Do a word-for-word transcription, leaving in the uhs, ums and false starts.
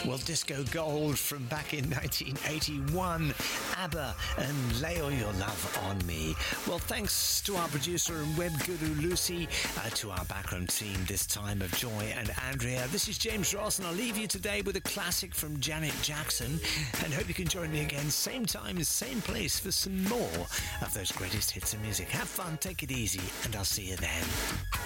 Well, Disco Gold from back in nineteen eighty-one, ABBA and Lay All Your Love on Me. Well, thanks to our producer and web guru Lucy, uh, to our background team this time of Joy and Andrea. This is James Ross, and I'll leave you today with a classic from Janet Jackson, and hope you can join me again same time, same place for some more of those greatest hits of music. Have fun, take it easy, and I'll see you then.